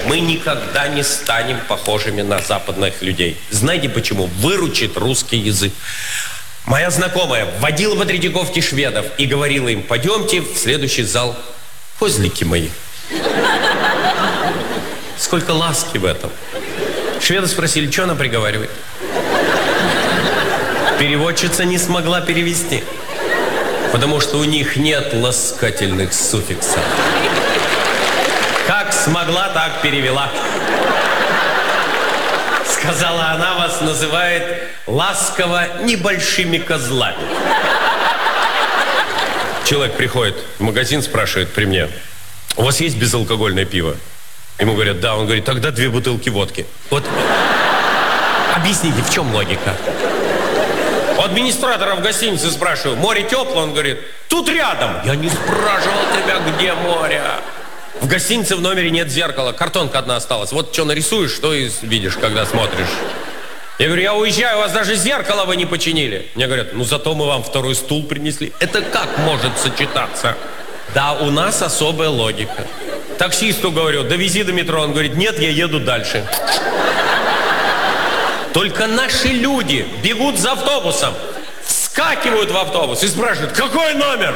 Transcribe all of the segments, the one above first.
мы никогда не станем похожими на западных людей. Знаете почему? Выручит русский язык. Моя знакомая водила по Третьяковке шведов и говорила им: пойдемте в следующий зал, козлики мои. Сколько ласки в этом. Шведы спросили, что она приговаривает. Переводчица не смогла перевести, потому что у них нет ласкательных суффиксов. Как смогла, так перевела. Сказала, она вас называет ласково небольшими козлами. Человек приходит в магазин, спрашивает при мне: у вас есть безалкогольное пиво? Ему говорят: да. Он говорит: тогда 2 бутылки водки. Вот объясните, в чем логика? У администратора в гостинице спрашиваю: море теплое? Он говорит: тут рядом. Я не спрашивал тебя, где море. В гостинице в номере нет зеркала, картонка одна осталась. Вот что нарисуешь, что и видишь, когда смотришь. Я говорю: я уезжаю, у вас даже зеркало вы не починили. Мне говорят: ну зато мы вам 2-й стул принесли. Это как может сочетаться? Да, у нас особая логика. Таксисту говорю: довези до метро. Он говорит: нет, я еду дальше. Только наши люди бегут за автобусом, вскакивают в автобус и спрашивают: какой номер?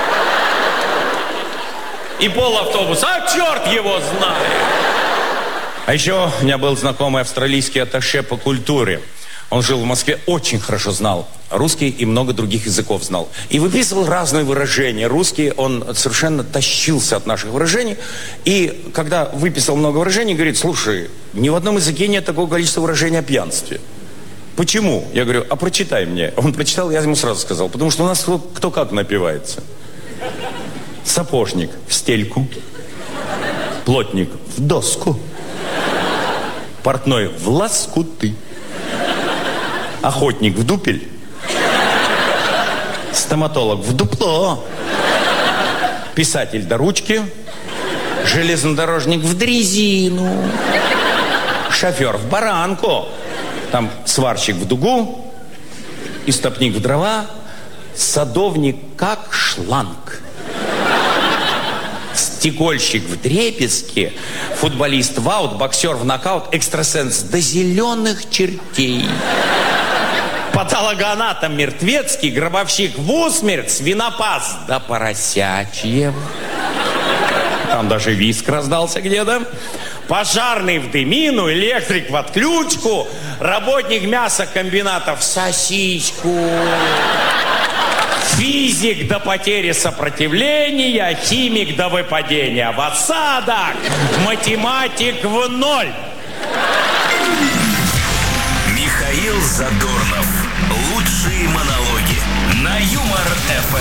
И пол автобуса: а черт его знает. А еще у меня был знакомый австралийский атташе по культуре. Он жил в Москве, очень хорошо знал русский и много других языков знал. И выписывал разные выражения. Русский, он совершенно тащился от наших выражений. И когда выписал много выражений, говорит: слушай, ни в одном языке нет такого количества выражений о пьянстве. Почему? Я говорю: а прочитай мне. Он прочитал, я ему сразу сказал: потому что у нас кто как напивается. Сапожник в стельку, плотник в доску, портной в лоскуты, охотник в дупель, стоматолог в дупло, писатель до ручки, железнодорожник в дрезину, шофер в баранку, там сварщик в дугу, истопник в дрова, садовник как шланг, стекольщик в дребезги, футболист в аут, боксер в нокаут, экстрасенс до зеленых чертей, патологоанатом мертвецкий, гробовщик в усмерть, свинопас до поросячьего. Там даже виск раздался где-то. Пожарный в дымину, электрик в отключку, работник мясокомбината в сосиску, физик до потери сопротивления, химик до выпадения в осадок, математик в 0. Михаил Задорнов. Лучшие монологи на Юмор ФМ.